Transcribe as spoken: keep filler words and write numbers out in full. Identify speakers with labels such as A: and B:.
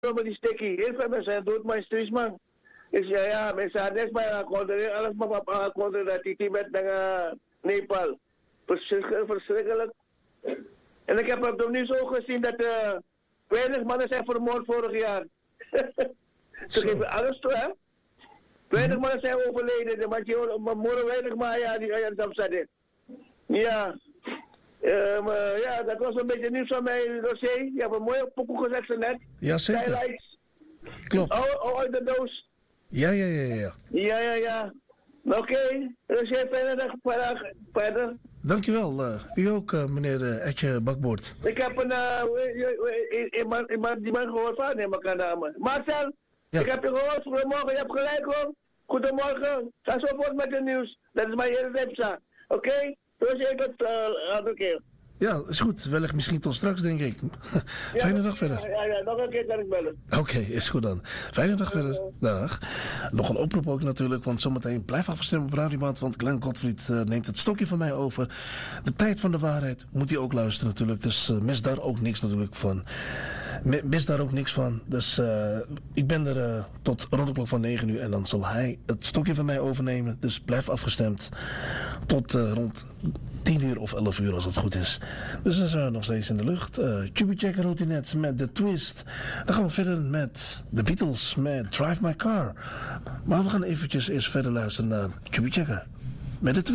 A: met die stekkie. Heel veel mensen zijn dood, maar is man. Ik zei, ja, mensen hadden niks bij aankondigen. Alles maar op aankondigen dat die Tibet naar Nepal. Verschrikkelijk, verschrikkelijk. En ik heb op nu zo gezien dat uh, weinig mannen zijn vermoord vorig jaar. Ze geven alles toe, hè? Weinig mannen zijn overleden. Maar je morgen weinig maar ja, die dat zetten. Ja. Um, uh, ja, dat was een beetje nieuws van mijn dossier. Je hebt een mooie pokoe gezegd zo net.
B: Ja, zeker.
A: Highlights.
B: Klopt.
A: Oh, oh, uit de doos.
B: Ja, ja, ja, ja.
A: Ja, ja, ja. Oké, okay. Dus jij verder dag verder. verder.
B: Dankjewel. Uh, u ook, uh, meneer uh, Etje Bakboord.
A: Ik heb een, uh, iemand, iemand die man gehoord van, neem ik aan namen. Marcel, ja. Ik heb je gehoord, goedemorgen, je hebt gelijk hoor. Goedemorgen, ga zo voort met het nieuws. Dat is mijn hele website. Oké? Okay? Dus je tot een andere keer.
B: Ja, is goed. Wellicht misschien tot straks, denk ik. Fijne
A: ja,
B: dag verder.
A: Ja, ja, ja, nog een keer kan ik bellen.
B: Oké, okay, is goed dan. Fijne dag verder. Dag. Nog een oproep ook natuurlijk, want zometeen blijf afgestemd op Radiomaat, want Glenn Gottfried uh, neemt het stokje van mij over. De tijd van de waarheid moet hij ook luisteren natuurlijk, dus uh, mis daar ook niks natuurlijk van. Mis daar ook niks van. Dus uh, ik ben er uh, tot rond de klok van negen uur en dan zal hij het stokje van mij overnemen. Dus blijf afgestemd tot uh, rond tien uur of elf uur als het goed is. Dus dan zijn we nog steeds in de lucht. Uh, Chubby Checker hoort u net met The Twist. Dan gaan we verder met The Beatles met Drive My Car. Maar we gaan eventjes eerst verder luisteren naar Chubby Checker met The Twist.